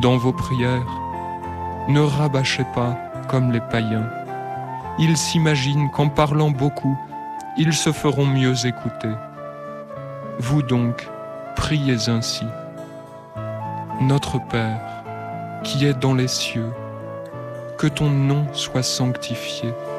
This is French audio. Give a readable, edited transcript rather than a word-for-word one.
dans vos prières. Ne rabâchez pas comme les païens. Ils s'imaginent qu'en parlant beaucoup, ils se feront mieux écouter. Vous donc, priez ainsi. Notre Père, qui es dans les cieux, que ton nom soit sanctifié.